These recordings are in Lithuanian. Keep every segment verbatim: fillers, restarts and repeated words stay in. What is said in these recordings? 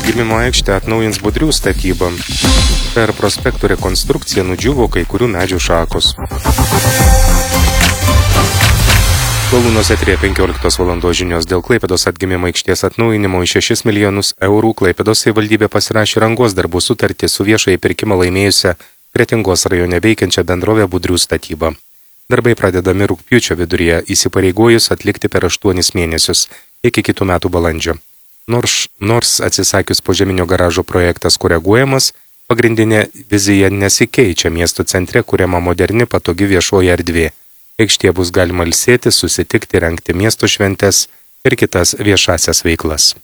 atgimimo aikštę atnaujins Budrių statybą. Per prospektų rekonstrukciją nudžiuvo kai kurių medžių šakos. Valūnos eteryje penkioliktos valandos žinios dėl Klaipėdos atgimimo aikštės atnaujinimo į šešis milijonus eurų Klaipėdos savivaldybė pasirašė rangos darbų sutartį su viešąjį pirkimą laimėjusią Kretingos rajone veikiančią bendrovę Budrių statybą. Darbai pradedami rugpjūčio viduryje, įsipareigojus atlikti per aštuonis mėnesius iki kitų metų balandžio. Nors, nors atsisakius požeminio garažo projektas koreguojamas, pagrindinė vizija nesikeičia, miesto centre kuriama moderni patogi viešoji erdvė. Aikštėje bus galima ilsėtis, susitikti, rengti miesto šventes ir kitas viešasias veiklas.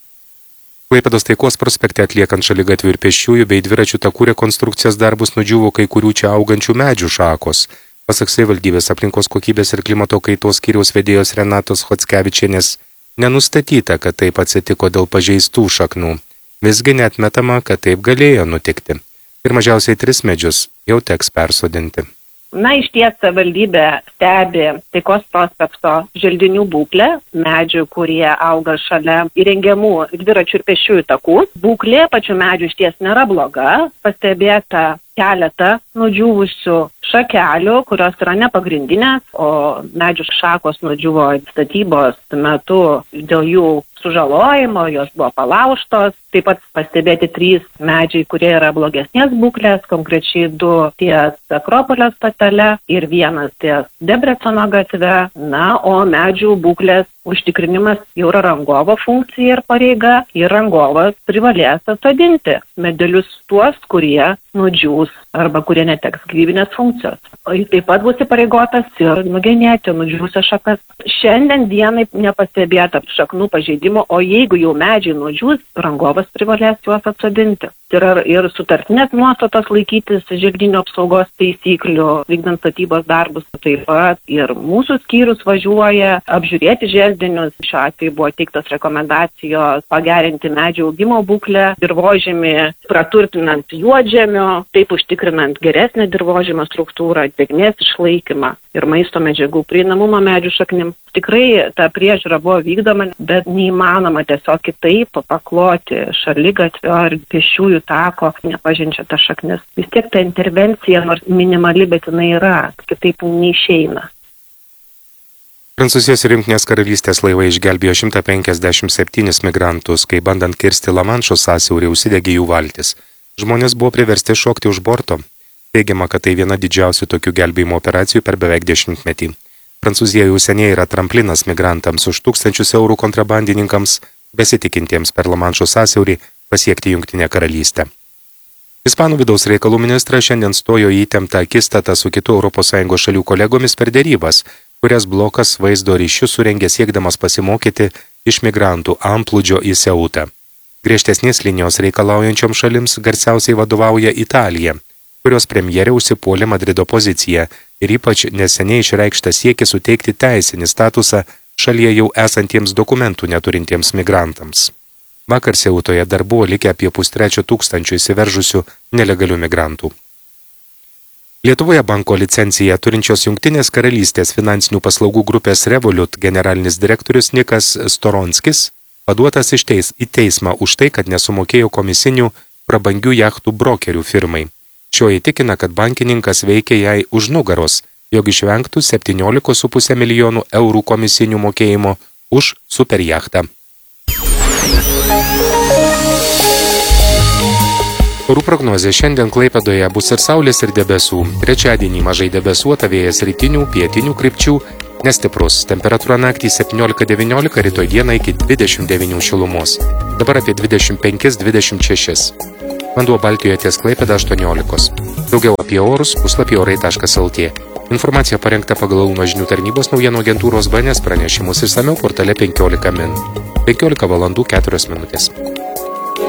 Klaipėdos Taikos prospekte atliekant šaligatvių ir pėsčiųjų bei dviračių takų rekonstrukcijos darbus nudžiuvo kai kurių čia augančių medžių šakos. Pasak savivaldybės aplinkos kokybės ir klimato kaitos skyriaus vedėjos Renatos Chockevičienės, nenustatyta, kad taip atsitiko dėl pažeistų šaknų. Visgi neatmetama, kad taip galėjo nutikti. Ir mažiausiai tris medžius jau teks persodinti. Na, iš ties savivaldybė stebi Taikos prospekto želdinių būklę, medžių, kurie auga šalia įrengiamų dviračių ir pėsčiųjų takų. Būklė pačių medžių iš ties nėra bloga, pastebėta keletą nudžiūvusių šakelių, kurios yra nepagrindinės, o medžių šakos nudžiuvo statybos metu dėl jų sužalojimo, jos buvo palaužtos. Taip pat pastebėti trys medžiai, kurie yra blogesnės būklės, konkrečiai du ties Akropolio stotele ir vienas ties Debreceno gatve. Na, o medžių būklės užtikrinimas jau yra rangovo funkcija ir pareiga, ir rangovas privalės atsodinti medelius tuos, kurie nudžiūs arba kurie neteks gyvybinės funkcijos. O jis taip pat bus įpareigotas ir nugenėti nudžiūvusias šakas. Šiandien dienai nepastebėta šaknų pažeidimo, o jeigu jau medžiai nudžiūs, rangovas privalės juos atsodinti. Tai yra ir sutartinės nuostatos laikytis želdinių apsaugos taisyklių, vykdant statybos darbus. Taip pat ir mūsų skyrius važiuoja apžiūrėti želdinius. Šiuo atveju buvo teiktos rekomendacijos pagerinti medžių augimo būklę, dirvožemį praturtinant juodžemio, taip užtikrinant geresnę dirvožemio struktūrą, drėgmės išlaikymą ir maisto medžiagų prieinamumą medžių šaknim. Tikrai ta priežiūra buvo vykdoma, bet neįmanoma tiesiog kitaip pakloti šaligatvio ar pėsčiųjų tako, nepažinčia tą šaknis. Vis tiek ta intervencija, nors minimali, bet jinai yra, kitaip neišeina. Prancūzijos ir Jungtinės karalystės laivai išgelbėjo šimtą penkiasdešimt septynis migrantus, kai bandant kirsti Lamanšo sąsiaurį užsidegė jų valtis. Žmonės buvo priversti šokti už borto. Teigiama, kad tai viena didžiausių tokių gelbėjimo operacijų per beveik dešimtmetį. Prancūzija jau seniai yra tramplinas migrantams už tūkstančius eurų kontrabandininkams, besitikintiems per Lamanšo sąsiaurį pasiekti Jungtinę karalystę. Ispanų vidaus reikalų ministras šiandien stojo į įtemptą akistatą su kitų Europos Sąjungos šalių kolegomis per derybas, kurias blokas vaizdo ryšių surengė siekdamas pasimokyti iš migrantų antplūdžio į Seutą. Griežtesnės linijos reikalaujančiom šalims garsiausiai vadovauja Italija, kurios premjerė užsipuolė Madrido poziciją ir ypač neseniai išreikštą siekį suteikti teisinį statusą šalyje jau esantiems dokumentų neturintiems migrantams. Vakar Seutoje dar buvo likę apie pustrečio tūkstančių įsiveržusių nelegalių migrantų. Lietuvoje banko licenciją turinčios Jungtinės karalystės finansinių paslaugų grupės Revolut generalinis direktorius Nikas Storonskis paduotas iš teis, į teismą už tai, kad nesumokėjo komisinių prabangių jachtų brokerių firmai. Šio įtikina, kad bankininkas veikia jai už nugaros, jog išvengtų septyniolika su puse milijonų eurų komisinių mokėjimo už superjachtą. Orų prognozė šiandien Klaipėdoje bus ir saulės ir debesų. Trečiadienį mažai debesuota, vėjas rytinių, pietinių krypčių, nestiprus. Temperatūra naktį septyniolika devyniolika, rytoj dieną iki dvidešimt devynių šilumos. Dabar apie dvidešimt penkis dvidešimt šešis. Vanduo Baltijoje ties Klaipėda aštuoniolika. Daugiau apie orus puslapyje orai taškas lt. Informacija parengta pagal Launo žinių tarnybos naujienų agentūros B N S pranešimus išsamiau portale penkiolika min. penkiolika valandų keturios minutės.